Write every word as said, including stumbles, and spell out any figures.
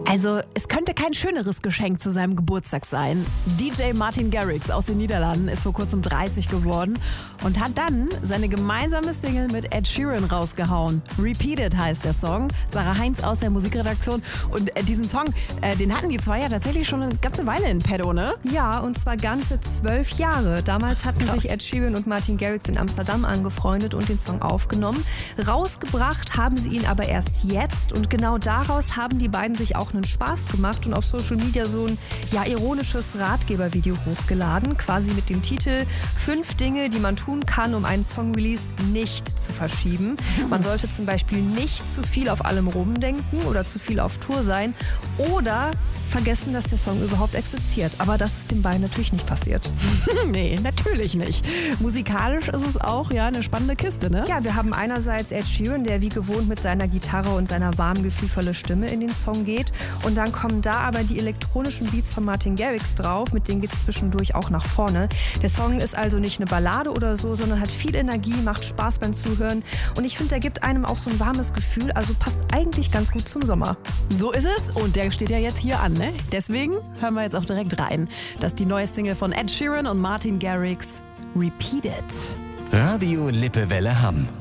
Also, es könnte kein schöneres Geschenk zu seinem Geburtstag sein. D J Martin Garrix aus den Niederlanden ist vor kurzem dreißig geworden und hat dann seine gemeinsame Single mit Ed Sheeran rausgehauen. Repeated heißt der Song. Sarah Heinz aus der Musikredaktion. Und äh, diesen Song, äh, den hatten die zwei ja tatsächlich schon eine ganze Weile in petto, ne? Ja, und zwar ganze zwölf Jahre. Damals hatten Krass. sich Ed Sheeran und Martin Garrix in Amsterdam angefreundet und den Song aufgenommen. Rausgebracht haben sie ihn aber erst jetzt und genau daraus haben die beiden sich auch einen Spaß gemacht und auf Social Media so ein ja, ironisches Ratgebervideo hochgeladen, quasi mit dem Titel Fünf Dinge, die man tun kann, um einen Song-Release nicht zu verschieben. Man sollte zum Beispiel nicht zu viel auf allem rumdenken oder zu viel auf Tour sein oder vergessen, dass der Song überhaupt existiert. Aber das ist den beiden natürlich nicht passiert. Nee, natürlich nicht. Musikalisch ist es auch ja eine spannende Kiste, ne? Ja, wir haben einerseits Ed Sheeran, der wie gewohnt mit seiner Gitarre und seiner warmen, gefühlvollen Stimme in den Song geht. Und dann kommen da aber die elektronischen Beats von Martin Garrix drauf, mit denen geht es zwischendurch auch nach vorne. Der Song ist also nicht eine Ballade oder so, sondern hat viel Energie, macht Spaß beim Zuhören. Und ich finde, der gibt einem auch so ein warmes Gefühl, also passt eigentlich ganz gut zum Sommer. So ist es und der steht ja jetzt hier an, ne? Deswegen hören wir jetzt auch direkt rein. Das ist die neue Single von Ed Sheeran und Martin Garrix, Repeated. Radio Lippewelle Hamm.